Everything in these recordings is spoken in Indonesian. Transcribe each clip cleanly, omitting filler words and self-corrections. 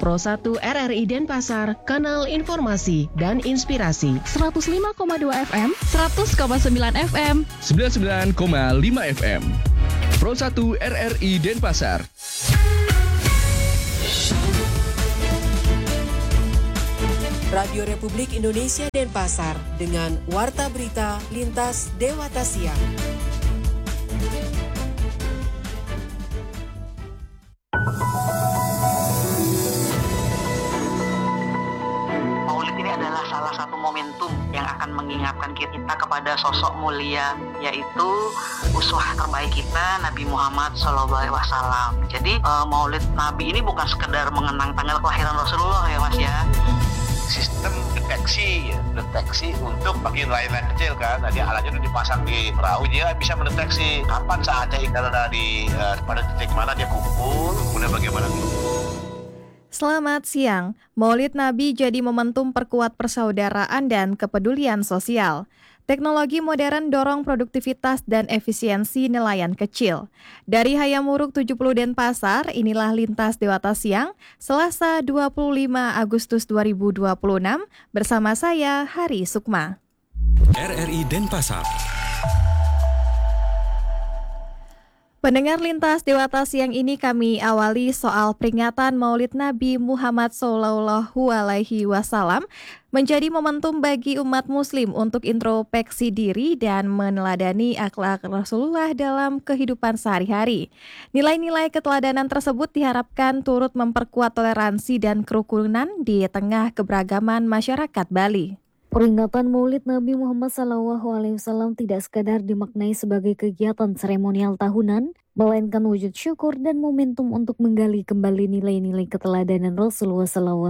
Pro 1 RRI Denpasar, kanal informasi dan inspirasi. 105,2 FM, 100,9 FM, 99,5 FM. Pro 1 RRI Denpasar. Radio Republik Indonesia Denpasar dengan Warta Berita Lintas Dewata Siang. Maulid ini adalah salah satu momentum yang akan mengingatkan kita kepada sosok mulia, yaitu uswah terbaik kita, Nabi Muhammad SAW. Jadi Maulid Nabi ini bukan sekedar mengenang tanggal kelahiran Rasulullah ya Mas ya. Sistem deteksi untuk bagi nelayan kecil kan, tadi alatnya udah dipasang di perahu, dia bisa mendeteksi kapan saatnya ikan pada titik mana dia kumpul, kemudian bagaimana. Selamat siang. Maulid Nabi jadi momentum perkuat persaudaraan dan kepedulian sosial. Teknologi modern dorong produktivitas dan efisiensi nelayan kecil. Dari Hayamuruk 70 Denpasar, inilah Lintas Dewata Siang, Selasa 25 Agustus 2026, bersama saya, Hari Sukma. RRI Denpasar. Pendengar Lintas Dewata Siang ini kami awali soal peringatan Maulid Nabi Muhammad SAW menjadi momentum bagi umat muslim untuk introspeksi diri dan meneladani akhlak Rasulullah dalam kehidupan sehari-hari. Nilai-nilai keteladanan tersebut diharapkan turut memperkuat toleransi dan kerukunan di tengah keberagaman masyarakat Bali. Peringatan Maulid Nabi Muhammad SAW tidak sekadar dimaknai sebagai kegiatan seremonial tahunan, melainkan wujud syukur dan momentum untuk menggali kembali nilai-nilai keteladanan Rasulullah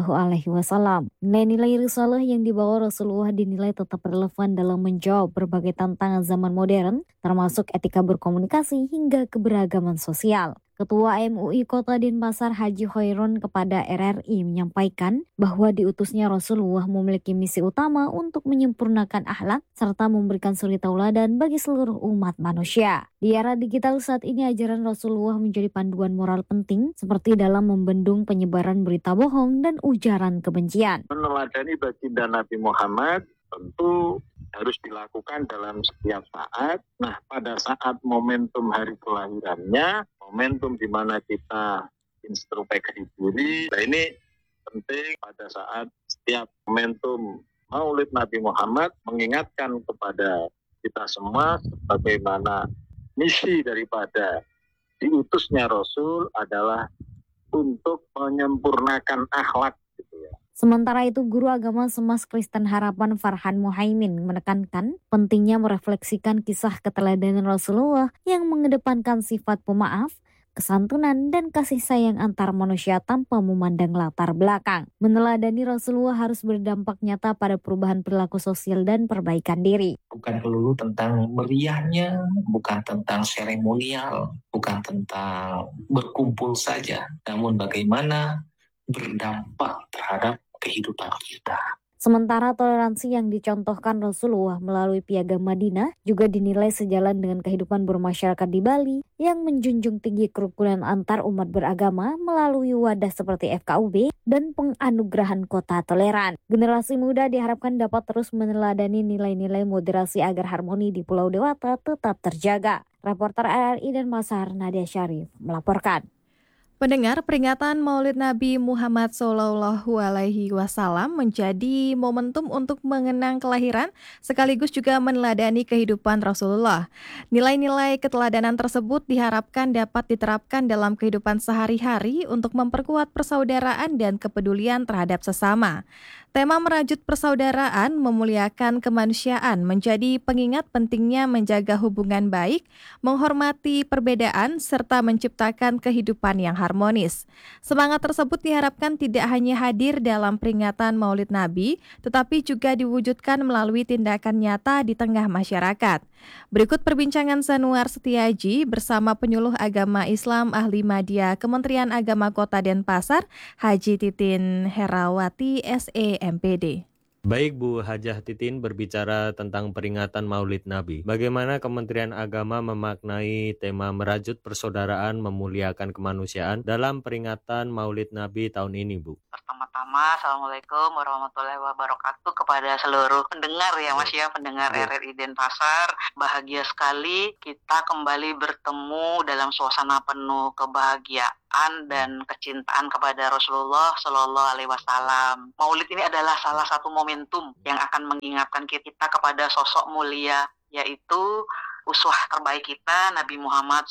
SAW. Nilai-nilai risalah yang dibawa Rasulullah dinilai tetap relevan dalam menjawab berbagai tantangan zaman modern, termasuk etika berkomunikasi hingga keberagaman sosial. Ketua MUI Kota Denpasar Haji Khairun kepada RRI menyampaikan bahwa diutusnya Rasulullah memiliki misi utama untuk menyempurnakan akhlak serta memberikan suri tauladan bagi seluruh umat manusia. Di era digital saat ini ajaran Rasulullah menjadi panduan moral penting seperti dalam membendung penyebaran berita bohong dan ujaran kebencian. Meneladani baginda Nabi Muhammad tentu harus dilakukan dalam setiap saat. Nah, pada saat momentum hari kelahirannya, momentum di mana kita introspeksi diri, nah ini penting pada saat setiap momentum Maulid Nabi Muhammad mengingatkan kepada kita semua bagaimana misi daripada diutusnya Rasul adalah untuk menyempurnakan akhlak gitu ya. Sementara itu, Guru Agama Semas Kristen Harapan Farhan Muhaimin menekankan pentingnya merefleksikan kisah keteladanan Rasulullah yang mengedepankan sifat pemaaf, kesantunan, dan kasih sayang antar manusia tanpa memandang latar belakang. Meneladani Rasulullah harus berdampak nyata pada perubahan perilaku sosial dan perbaikan diri. Bukan melulu tentang meriahnya, bukan tentang seremonial, bukan tentang berkumpul saja, namun bagaimana berdampak terhadap kehidupan kita. Sementara toleransi yang dicontohkan Rasulullah melalui Piagam Madinah juga dinilai sejalan dengan kehidupan bermasyarakat di Bali yang menjunjung tinggi kerukunan antar umat beragama melalui wadah seperti FKUB dan penganugerahan kota toleran. Generasi muda diharapkan dapat terus meneladani nilai-nilai moderasi agar harmoni di Pulau Dewata tetap terjaga. Reporter RRI Denpasar Nadia Syarif melaporkan. Pendengar, peringatan Maulid Nabi Muhammad SAW menjadi momentum untuk mengenang kelahiran sekaligus juga meneladani kehidupan Rasulullah. Nilai-nilai keteladanan tersebut diharapkan dapat diterapkan dalam kehidupan sehari-hari untuk memperkuat persaudaraan dan kepedulian terhadap sesama. Tema merajut persaudaraan memuliakan kemanusiaan menjadi pengingat pentingnya menjaga hubungan baik, menghormati perbedaan, serta menciptakan kehidupan yang harmonis. Semangat tersebut diharapkan tidak hanya hadir dalam peringatan Maulid Nabi, tetapi juga diwujudkan melalui tindakan nyata di tengah masyarakat. Berikut perbincangan Zanuar Setiaji bersama penyuluh agama Islam Ahli Madya Kementerian Agama Kota Denpasar, Haji Titin Herawati SE MPD. Baik Bu Hajah Titin berbicara tentang peringatan Maulid Nabi. Bagaimana Kementerian Agama memaknai tema merajut persaudaraan memuliakan kemanusiaan dalam peringatan Maulid Nabi tahun ini, Bu? Pertama-tama, Assalamualaikum warahmatullahi wabarakatuh kepada seluruh pendengar ya Mas ya, pendengar RRI Denpasar. Bahagia sekali kita kembali bertemu dalam suasana penuh kebahagiaan dan kecintaan kepada Rasulullah Shallallahu Alaihi Wasallam. Maulid ini adalah salah satu momentum yang akan mengingatkan kita kepada sosok mulia, yaitu uswah terbaik kita Nabi Muhammad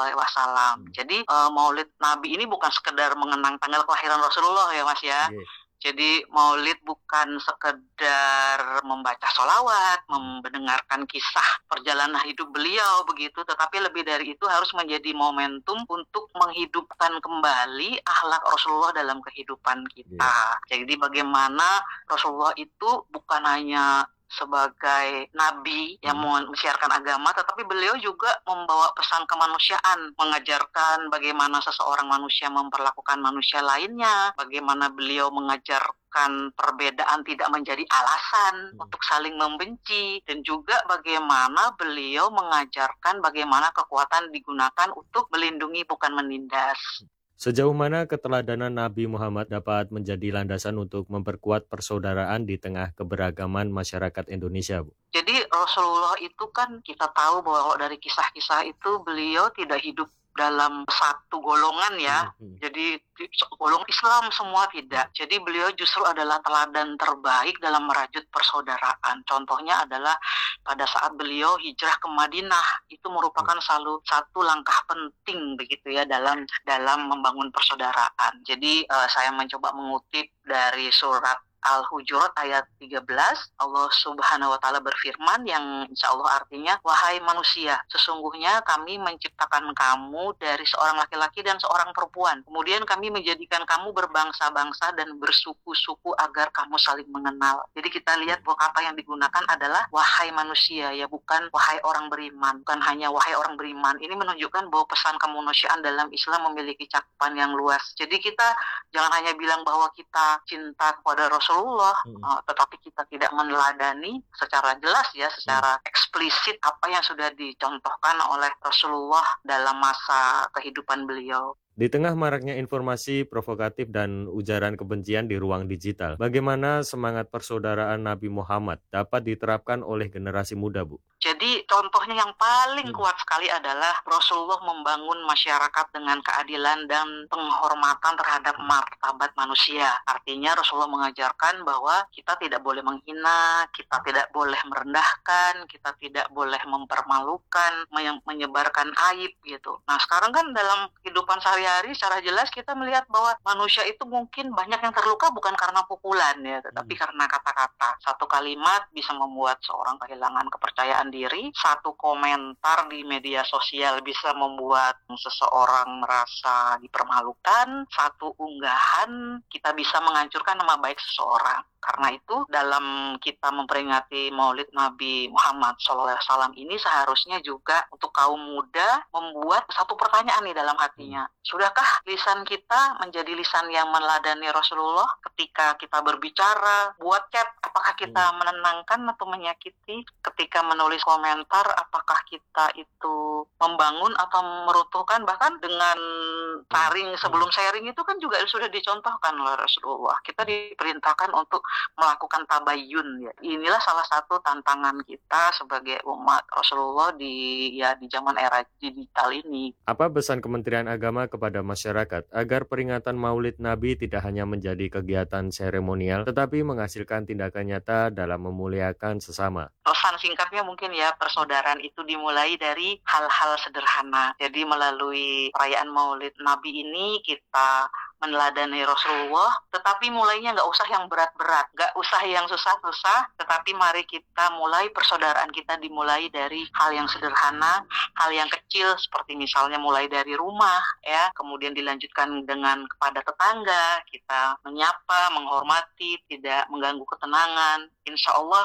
SAW. Jadi Maulid Nabi ini bukan sekedar mengenang tanggal kelahiran Rasulullah ya Mas ya. Jadi Maulid bukan sekedar membaca sholawat, mendengarkan kisah perjalanan hidup beliau begitu, tetapi lebih dari itu harus menjadi momentum untuk menghidupkan kembali akhlak Rasulullah dalam kehidupan kita. Jadi bagaimana Rasulullah itu bukan hanya sebagai nabi yang mensiarkan agama, tetapi beliau juga membawa pesan kemanusiaan, mengajarkan bagaimana seseorang manusia memperlakukan manusia lainnya, bagaimana beliau mengajarkan perbedaan tidak menjadi alasan untuk saling membenci, dan juga bagaimana beliau mengajarkan bagaimana kekuatan digunakan untuk melindungi bukan menindas. Sejauh mana keteladanan Nabi Muhammad dapat menjadi landasan untuk memperkuat persaudaraan di tengah keberagaman masyarakat Indonesia, Bu? Jadi Rasulullah itu kan kita tahu bahwa dari kisah-kisah itu beliau tidak hidup dalam satu golongan ya. Jadi golongan Islam semua tidak. Jadi beliau justru adalah teladan terbaik dalam merajut persaudaraan. Contohnya adalah pada saat beliau hijrah ke Madinah, itu merupakan satu langkah penting begitu ya dalam membangun persaudaraan. Jadi saya mencoba mengutip dari surat Al-Hujurat ayat 13, Allah Subhanahu wa Ta'ala berfirman yang insya Allah artinya, wahai manusia, sesungguhnya kami menciptakan kamu dari seorang laki-laki dan seorang perempuan. Kemudian kami menjadikan kamu berbangsa-bangsa dan bersuku-suku agar kamu saling mengenal. Jadi kita lihat bahwa kata yang digunakan adalah wahai manusia, ya bukan wahai orang beriman, bukan hanya wahai orang beriman. Ini menunjukkan bahwa pesan kemanusiaan dalam Islam memiliki cakupan yang luas. Jadi kita jangan hanya bilang bahwa kita cinta kepada Rasulullah, tetapi kita tidak meneladani secara jelas ya, secara eksplisit apa yang sudah dicontohkan oleh Rasulullah dalam masa kehidupan beliau. Di tengah maraknya informasi provokatif dan ujaran kebencian di ruang digital, bagaimana semangat persaudaraan Nabi Muhammad dapat diterapkan oleh generasi muda, Bu? Jadi contohnya yang paling kuat sekali adalah Rasulullah membangun masyarakat dengan keadilan dan penghormatan terhadap martabat manusia. Artinya Rasulullah mengajarkan bahwa kita tidak boleh menghina, kita tidak boleh merendahkan, kita tidak boleh mempermalukan, menyebarkan aib gitu. Nah sekarang kan dalam kehidupan sehari-hari secara jelas kita melihat bahwa manusia itu mungkin banyak yang terluka bukan karena pukulan ya, tetapi karena kata-kata. Satu kalimat bisa membuat seorang kehilangan kepercayaan diri, satu komentar di media sosial bisa membuat seseorang merasa dipermalukan, satu unggahan kita bisa menghancurkan nama baik seseorang. Karena itu dalam kita memperingati Maulid Nabi Muhammad SAW ini seharusnya juga untuk kaum muda membuat satu pertanyaan nih dalam hatinya. Sudahkah lisan kita menjadi lisan yang meneladani Rasulullah ketika kita berbicara, buat chat, apakah kita menenangkan atau menyakiti? Ketika menulis komentar, apakah kita itu membangun atau meruntuhkan? Bahkan dengan sharing, sebelum sharing itu kan juga sudah dicontohkan oleh Rasulullah. Kita diperintahkan untuk melakukan tabayyun ya. Inilah salah satu tantangan kita sebagai umat Rasulullah di zaman era digital ini. Apa pesan Kementerian Agama kepada masyarakat agar peringatan Maulid Nabi tidak hanya menjadi kegiatan seremonial tetapi menghasilkan tindakan nyata dalam memuliakan sesama? Pesan singkatnya mungkin ya, persaudaraan itu dimulai dari hal-hal sederhana. Jadi melalui perayaan Maulid Nabi ini kita meneladani Rasulullah, tetapi mulainya nggak usah yang berat-berat, nggak usah yang susah-susah, tetapi mari kita mulai persaudaraan kita dimulai dari hal yang sederhana, hal yang kecil seperti misalnya mulai dari rumah ya, kemudian dilanjutkan dengan kepada tetangga, kita menyapa, menghormati, tidak mengganggu ketenangan. Insya Allah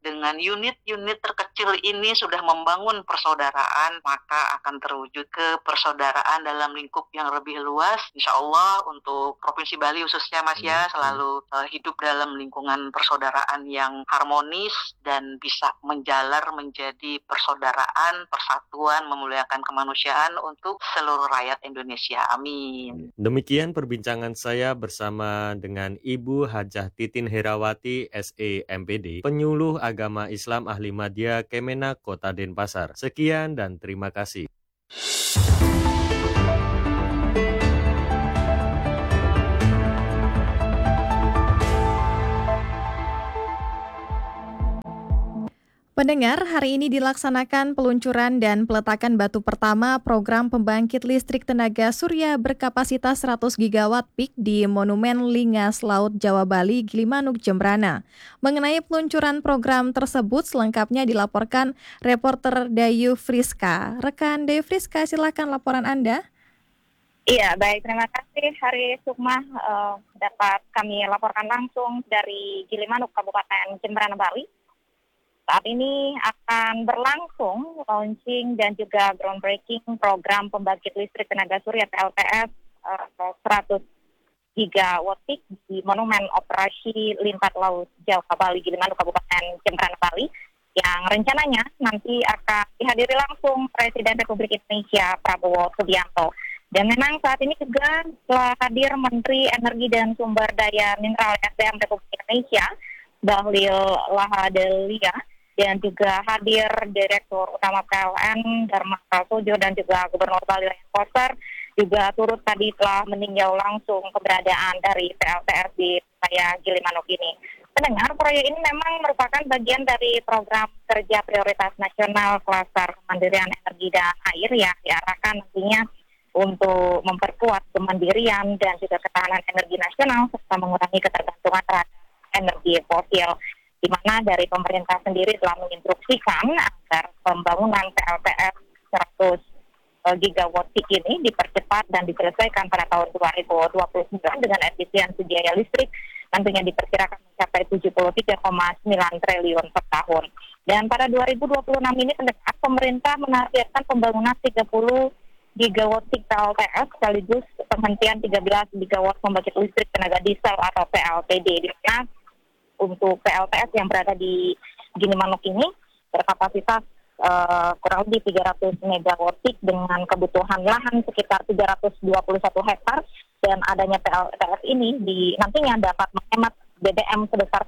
dengan unit-unit terkecil ini sudah membangun persaudaraan, maka akan terwujud ke persaudaraan dalam lingkup yang lebih luas. Insya Allah untuk Provinsi Bali khususnya Mas ya, selalu hidup dalam lingkungan persaudaraan yang harmonis dan bisa menjalar menjadi persaudaraan, persatuan, memuliakan kemanusiaan untuk seluruh rakyat Indonesia. Amin. Demikian perbincangan saya bersama dengan Ibu Hajah Titin Herawati, SE MPD, penyuluh agama Islam Ahli Madya Kemenak Kota Denpasar. Sekian dan terima kasih. Pendengar, hari ini dilaksanakan peluncuran dan peletakan batu pertama program pembangkit listrik tenaga surya berkapasitas 100 gigawatt peak di Monumen Lingas Laut Jawa Bali, Gilimanuk, Jembrana. Mengenai peluncuran program tersebut, selengkapnya dilaporkan reporter Dayu Friska. Rekan Dayu Friska, silakan laporan Anda. Iya, baik. Terima kasih Hari Sukma. Dapat kami laporkan langsung dari Gilimanuk, Kabupaten Jembrana, Bali. Saat ini akan berlangsung launching dan juga groundbreaking program pembangkit listrik tenaga surya PLTS 100 gigawatt peak di Monumen Operasi Lintas Laut Jawa Bali, Gilimanuk, Kabupaten Jembrana, Bali, yang rencananya nanti akan dihadiri langsung Presiden Republik Indonesia Prabowo Subianto. Dan memang saat ini juga telah hadir Menteri Energi dan Sumber Daya Mineral SDM Republik Indonesia, Bahlil Lahadalia, dan juga hadir Direktur Utama PLN Dharma Prasojo dan juga Gubernur Bali Wayan Koster juga turut tadi telah meninjau langsung keberadaan dari PLTS di wilayah Gilimanuk ini. Pendengar, proyek ini memang merupakan bagian dari program kerja prioritas nasional Klaster Kemandirian Energi dan Air yang diarahkan nantinya untuk memperkuat kemandirian dan juga ketahanan energi nasional serta mengurangi ketergantungan terhadap energi fosil, di mana dari pemerintah sendiri telah menginstruksikan agar pembangunan PLTS 100 gigawatt peak ini dipercepat dan diselesaikan pada tahun 2029 dengan efisiensi biaya listrik nantinya diperkirakan mencapai 73,9 triliun per tahun. Dan pada 2026 ini pemerintah menargetkan pembangunan 30 gigawatt peak PLTS sekaligus penghentian 13 gigawatt pembangkit listrik tenaga diesel atau PLTD, di mana untuk PLTS yang berada di Gilimanuk ini berkapasitas kurang lebih 300 megawatt peak dengan kebutuhan lahan sekitar 321 hektar, dan adanya PLTS ini nantinya dapat menghemat BBM sebesar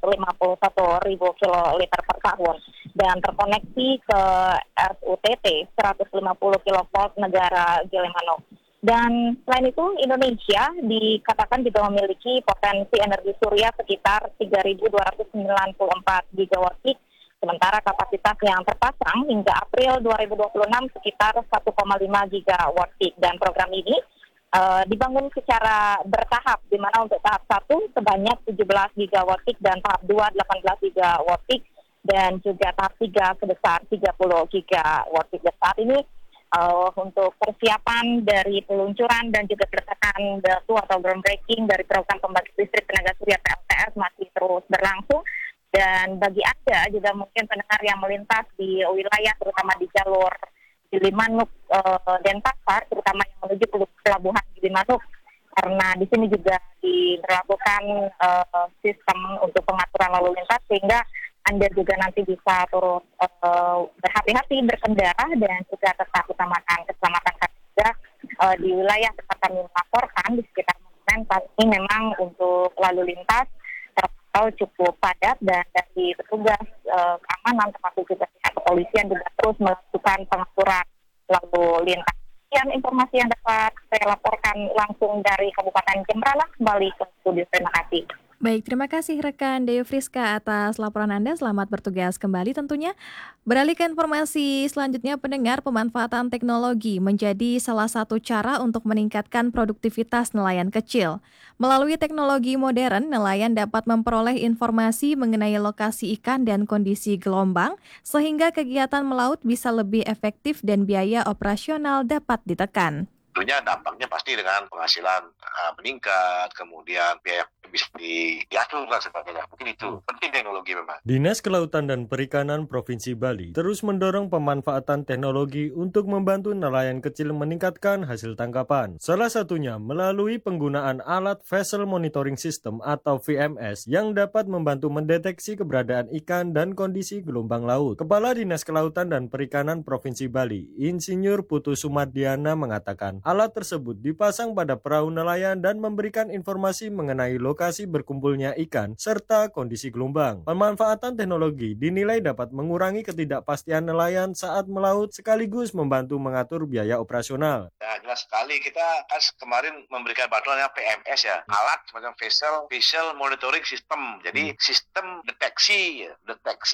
151.000 kiloliter per tahun dan terkoneksi ke SUTT 150 kV negara Gilimanuk. Dan selain itu, Indonesia dikatakan juga memiliki potensi energi surya sekitar 3.294 gigawatt peak, sementara kapasitas yang terpasang hingga April 2026 sekitar 1,5 gigawatt peak. Dan program ini dibangun secara bertahap, di mana untuk tahap 1 sebanyak 17 gigawatt peak dan tahap 2 18 gigawatt peak dan juga tahap 3 sebesar 30 gigawatt peak. Dan saat ini untuk persiapan dari peluncuran dan juga peletakan batu atau groundbreaking dari program pembangkit listrik tenaga surya PLTS masih terus berlangsung. Dan bagi Anda juga mungkin pendengar yang melintas di wilayah terutama di jalur Gilimanuk Denpasar, terutama yang menuju pelabuhan Gilimanuk, karena di sini juga diberlakukan sistem untuk pengaturan lalu lintas sehingga Anda juga nanti bisa turut berhati-hati berkendara dan juga tetap utamakan keselamatan juga di wilayah tempat kami melaporkan di sekitar monumen. Saat ini memang untuk lalu lintas terpantau cukup padat dan dari petugas keamanan termasuk juga pihak kepolisian juga terus melakukan pengaturan lalu lintas. Sekian informasi yang dapat saya laporkan langsung dari Kabupaten Jembrana. Kembali ke studio, terima kasih. Baik, terima kasih rekan Dayu Friska atas laporan Anda. Selamat bertugas kembali tentunya. Beralih ke informasi selanjutnya, pendengar, pemanfaatan teknologi menjadi salah satu cara untuk meningkatkan produktivitas nelayan kecil. Melalui teknologi modern, nelayan dapat memperoleh informasi mengenai lokasi ikan dan kondisi gelombang, sehingga kegiatan melaut bisa lebih efektif dan biaya operasional dapat ditekan. tentunya dampaknya pasti dengan penghasilan meningkat, kemudian biaya bisa diatur dan sebagainya. Mungkin itu penting teknologi memang. Dinas Kelautan dan Perikanan Provinsi Bali terus mendorong pemanfaatan teknologi untuk membantu nelayan kecil meningkatkan hasil tangkapan. Salah satunya melalui penggunaan alat Vessel Monitoring System atau VMS yang dapat membantu mendeteksi keberadaan ikan dan kondisi gelombang laut. Kepala Dinas Kelautan dan Perikanan Provinsi Bali, Insinyur Putu Sumardiana mengatakan, alat tersebut dipasang pada perahu nelayan dan memberikan informasi mengenai lokasi berkumpulnya ikan serta kondisi gelombang. Pemanfaatan teknologi dinilai dapat mengurangi ketidakpastian nelayan saat melaut sekaligus membantu mengatur biaya operasional. Ya, jelas sekali kita kan kemarin memberikan bantuan yang PMS ya, alat semacam Vessel Monitoring System. Jadi sistem deteksi